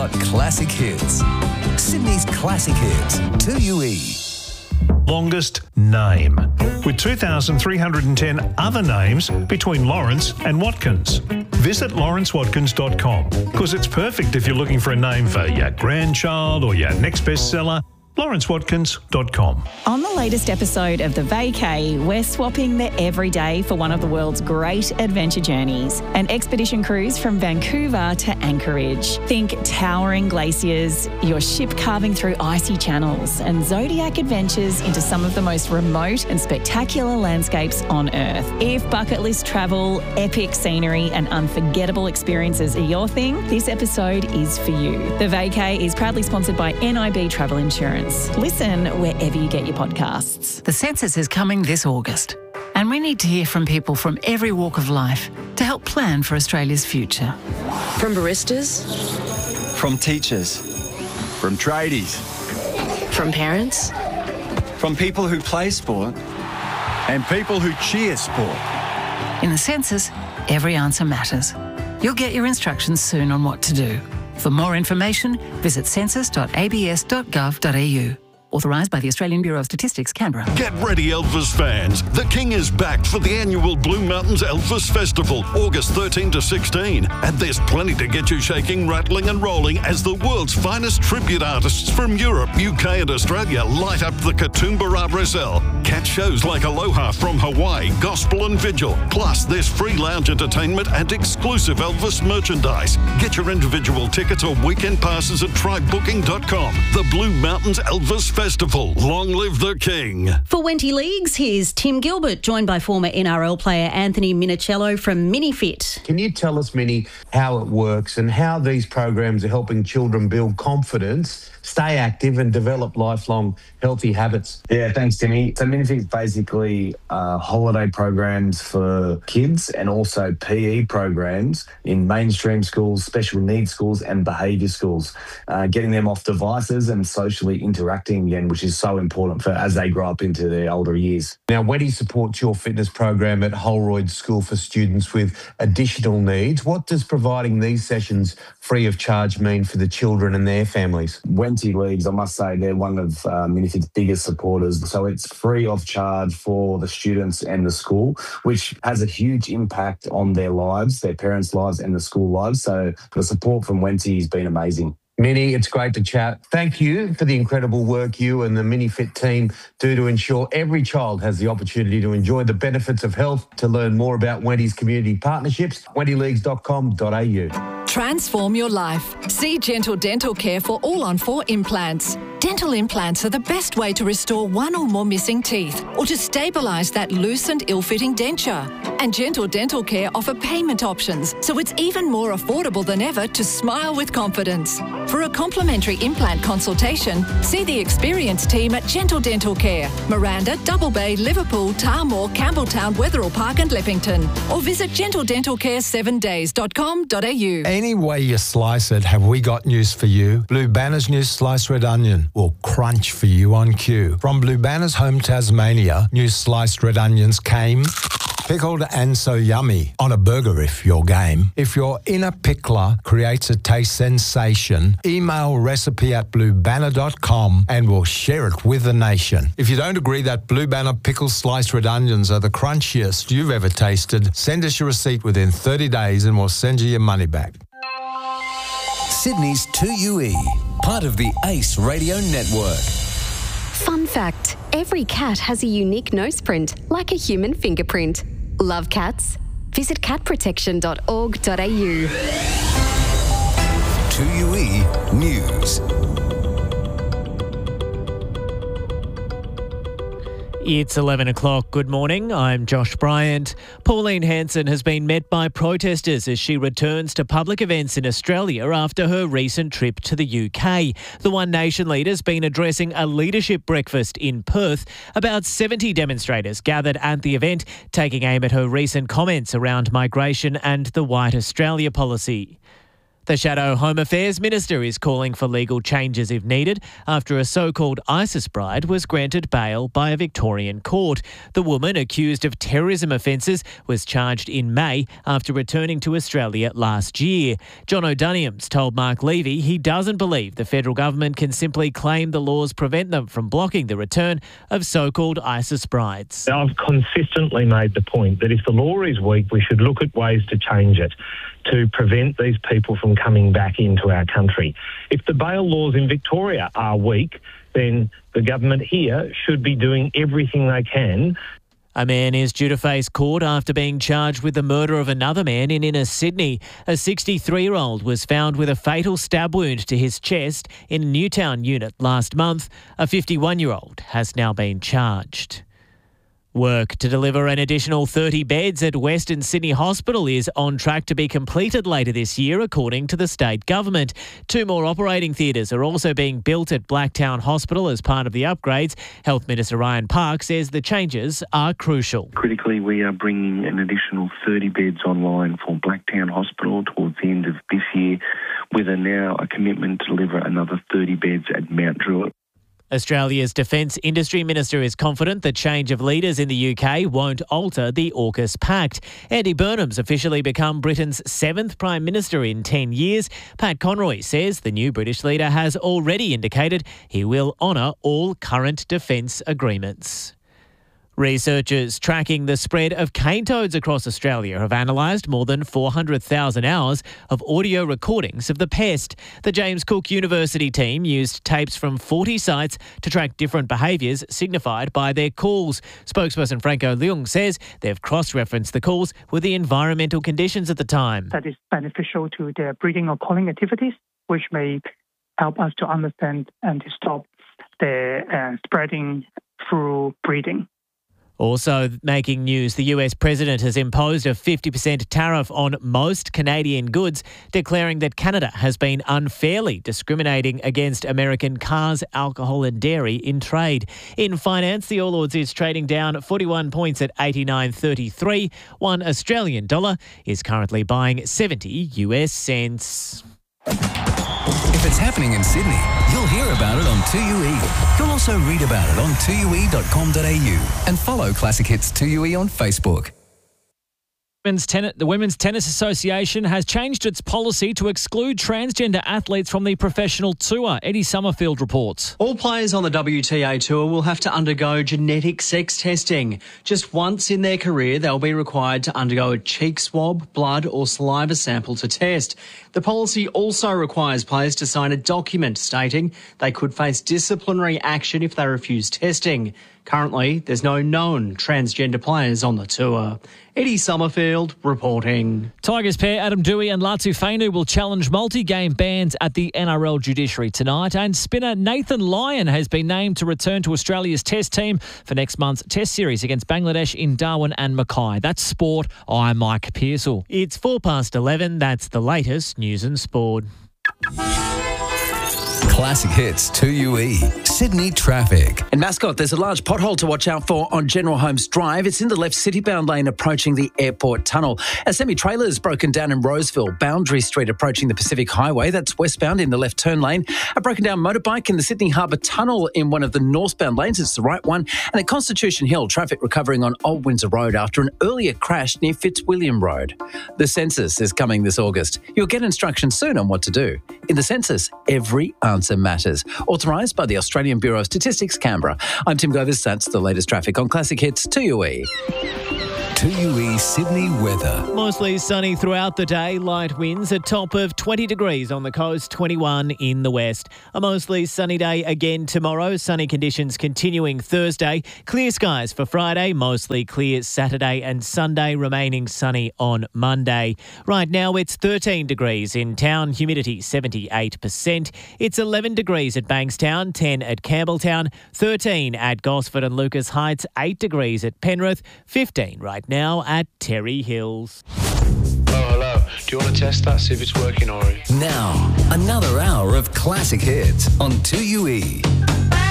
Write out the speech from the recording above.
about classic hits. Sydney's Classic Hits, 2UE. Longest name, with 2,310 other names between Lawrence and Watkins. Visit lawrencewatkins.com because it's perfect if you're looking for a name for your grandchild or your next bestseller. lawrencewatkins.com. On the latest episode of The Vacay, we're swapping the everyday for one of the world's great adventure journeys. An expedition cruise from Vancouver to Anchorage. Think towering glaciers, your ship carving through icy channels, and zodiac adventures into some of the most remote and spectacular landscapes on Earth. If bucket list travel, epic scenery, and unforgettable experiences are your thing, this episode is for you. The Vacay is proudly sponsored by NIB Travel Insurance. Listen wherever you get your podcasts. The census is coming this August, and we need to hear from people from every walk of life to help plan for Australia's future. From baristas, from teachers, from tradies, from parents, from people who play sport, and people who cheer sport. In the census, every answer matters. You'll get your instructions soon on what to do. For more information, visit census.abs.gov.au. Authorised by the Australian Bureau of Statistics, Canberra. Get ready, Elvis fans. The King is back for the annual Blue Mountains Elvis Festival, August 13 to 16. And there's plenty to get you shaking, rattling and rolling as the world's finest tribute artists from Europe, UK and Australia light up the Katoomba Brazil. Catch shows like Aloha from Hawaii, Gospel and Vigil. Plus, there's free lounge entertainment and exclusive Elvis merchandise. Get your individual tickets or weekend passes at trybooking.com. The Blue Mountains Elvis Festival. Long live the King. For Wenty Leagues, here's Tim Gilbert, joined by former NRL player Anthony Minicello from MiniFit. Can you tell us, Mini, how it works and how these programs are helping children build confidence, stay active and develop lifelong healthy habits? Yeah, thanks, Timmy. So MiniFit's basically holiday programs for kids and also PE programs in mainstream schools, special needs schools and behaviour schools, getting them off devices and socially interacting again, which is so important for as they grow up into their older years. Now, Wenty supports your fitness program at Holroyd School for students with additional needs. What does providing these sessions free of charge mean for the children and their families? Wenty Leagues, I must say, they're one of MiniFit's biggest supporters. So it's free of charge for the students and the school, which has a huge impact on their lives, their parents' lives and the school lives. So the support from Wenty has been amazing. Mini, it's great to chat. Thank you for the incredible work you and the MiniFit team do to ensure every child has the opportunity to enjoy the benefits of health. To learn more about Wenty's community partnerships, wentyleagues.com.au. Transform your life. See Gentle Dental Care for all-on-4 implants. Dental implants are the best way to restore one or more missing teeth or to stabilise that loose and ill-fitting denture. And Gentle Dental Care offer payment options, so it's even more affordable than ever to smile with confidence. For a complimentary implant consultation, see the experienced team at Gentle Dental Care, Miranda, Double Bay, Liverpool, Tarmore, Campbelltown, Wetherill Park and Leppington. Or visit gentledentalcare7days.com.au. Any way you slice it, have we got news for you? Blue Banner's new sliced red onion will crunch for you on cue. From Blue Banner's home Tasmania, new sliced red onions came pickled and so yummy on a burger if you're game. If your inner pickler creates a taste sensation, email recipe@bluebanner.com and we'll share it with the nation. If you don't agree that Blue Banner pickled sliced red onions are the crunchiest you've ever tasted, send us your receipt within 30 days and we'll send you your money back. Sydney's 2UE, part of the ACE Radio Network. Fun fact, every cat has a unique nose print, like a human fingerprint. Love cats? Visit catprotection.org.au. 2UE News. It's 11 o'clock. Good morning. I'm Josh Bryant. Pauline Hanson has been met by protesters as she returns to public events in Australia after her recent trip to the UK. The One Nation leader's been addressing a leadership breakfast in Perth. About 70 demonstrators gathered at the event, taking aim at her recent comments around migration and the White Australia policy. The Shadow Home Affairs Minister is calling for legal changes if needed after a so-called ISIS bride was granted bail by a Victorian court. The woman, accused of terrorism offences, was charged in May after returning to Australia last year. John O'Duniams told Mark Levy he doesn't believe the federal government can simply claim the laws prevent them from blocking the return of so-called ISIS brides. I've consistently made the point that if the law is weak, we should look at ways to change it, to prevent these people from coming back into our country. If the bail laws in Victoria are weak, then the government here should be doing everything they can. A man is due to face court after being charged with the murder of another man in inner Sydney. A 63-year-old was found with a fatal stab wound to his chest in a Newtown unit last month. A 51-year-old has now been charged. Work to deliver an additional 30 beds at Western Sydney Hospital is on track to be completed later this year, according to the state government. 2 more operating theatres are also being built at Blacktown Hospital as part of the upgrades. Health Minister Ryan Park says the changes are crucial. Critically, we are bringing an additional 30 beds online for Blacktown Hospital towards the end of this year, with now a commitment to deliver another 30 beds at Mount Druitt. Australia's Defence Industry Minister is confident the change of leaders in the UK won't alter the AUKUS Pact. Andy Burnham's officially become Britain's 7th Prime Minister in 10 years. Pat Conroy says the new British leader has already indicated he will honour all current defence agreements. Researchers tracking the spread of cane toads across Australia have analysed more than 400,000 hours of audio recordings of the pest. The James Cook University team used tapes from 40 sites to track different behaviours signified by their calls. Spokesperson Franco Leung says they've cross-referenced the calls with the environmental conditions at the time. That is beneficial to their breeding or calling activities, which may help us to understand and to stop the spreading through breeding. Also making news, the US president has imposed a 50% tariff on most Canadian goods, declaring that Canada has been unfairly discriminating against American cars, alcohol and dairy in trade. In finance, the All Ords is trading down 41 points at 89.33. $1 Australian dollar is currently buying 70 US cents. If it's happening in Sydney, you'll hear about it on 2UE. You'll also read about it on 2ue.com.au and follow Classic Hits 2UE on Facebook. The Women's Tennis Association has changed its policy to exclude transgender athletes from the professional tour. Eddie Summerfield reports. All players on the WTA tour will have to undergo genetic sex testing. Just once in their career, they'll be required to undergo a cheek swab, blood or saliva sample to test. The policy also requires players to sign a document stating they could face disciplinary action if they refuse testing. Currently, there's no known transgender players on the tour. Eddie Summerfield reporting. Tigers pair Adam Dewey and Latu Fainu will challenge multi-game bans at the NRL judiciary tonight. And spinner Nathan Lyon has been named to return to Australia's Test team for next month's Test series against Bangladesh in Darwin and Mackay. That's sport. I'm Mike Pearsall. It's 11:04. That's the latest news and sport. Classic Hits 2UE. Sydney traffic. In Mascot, there's a large pothole to watch out for on General Holmes Drive. It's in the left city-bound lane approaching the airport tunnel. A semi-trailer is broken down in Roseville. Boundary Street approaching the Pacific Highway. That's westbound in the left turn lane. A broken down motorbike in the Sydney Harbour Tunnel in one of the northbound lanes. It's the right one. And at Constitution Hill, traffic recovering on Old Windsor Road after an earlier crash near Fitzwilliam Road. The census is coming this August. You'll get instructions soon on what to do. In the census, every answer matters. Authorised by the Australian Bureau of Statistics, Canberra. I'm Tim Govers. That's the latest traffic on Classic Hits 2UE. 2UE Sydney weather. Mostly sunny throughout the day. Light winds, a top of 20 degrees on the coast, 21 in the west. A mostly sunny day again tomorrow. Sunny conditions continuing Thursday. Clear skies for Friday. Mostly clear Saturday and Sunday. Remaining sunny on Monday. Right now it's 13 degrees in town. Humidity 78%. It's 11 degrees at Bankstown, 10 at Campbelltown, 13 at Gosford and Lucas Heights, 8 degrees at Penrith, 15 right now at Terry Hills. Hello. Do you want to test that, see if it's working already? Now, another hour of classic hits on 2UE.